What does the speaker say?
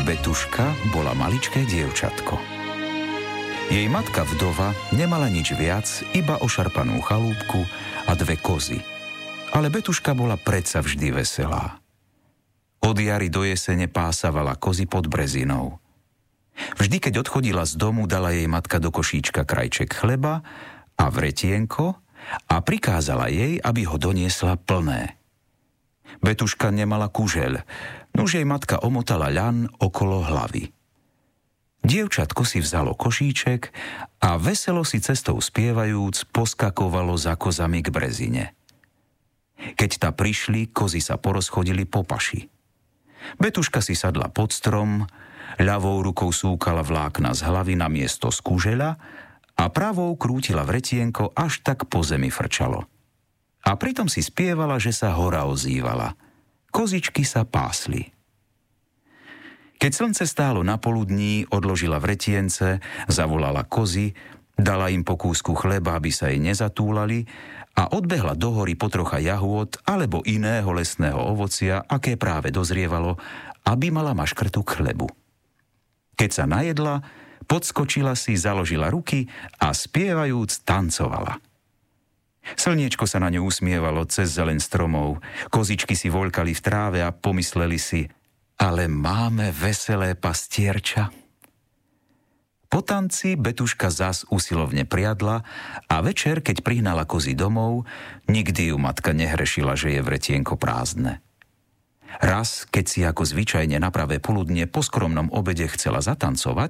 Betuška bola maličké dievčatko. Jej matka vdova nemala nič viac, iba ošarpanú chalúbku a 2 kozy. Ale Betuška bola predsa vždy veselá. Od jary do jesene pásavala kozy pod brezinou. Vždy, keď odchodila z domu, dala jej matka do košíčka krajček chleba a vretienko a prikázala jej, aby ho doniesla plné. Betuška nemala kužeľ, nuž jej matka omotala ľan okolo hlavy. Dievčatko si vzalo košíček a veselo si cestou spievajúc poskakovalo za kozami k brezine. Keď ta prišli, kozy sa porozchodili po paši. Betuška si sadla pod strom, ľavou rukou súkala vlákna z hlavy na miesto z kužeľa a pravou krútila vretienko, až tak po zemi frčalo. A pritom si spievala, že sa hora ozývala. Kozičky sa pásli. Keď slnce stálo na poludní, odložila vretience, zavolala kozy, dala im po kúsku chleba, aby sa jej nezatúlali a odbehla do hory po trocha jahôd alebo iného lesného ovocia, aké práve dozrievalo, aby mala maškrtu k chlebu. Keď sa najedla, podskočila si, založila ruky a spievajúc tancovala. Slniečko sa na ňu usmievalo cez zeleň stromov, kozičky si voľkali v tráve a pomysleli si, ale máme veselé pastierča. Po tanci Betuška zas usilovne priadla a večer, keď prihnala kozy domov, nikdy ju matka nehrešila, že je vretienko prázdne. Raz, keď si ako zvyčajne na pravé poludnie po skromnom obede chcela zatancovať,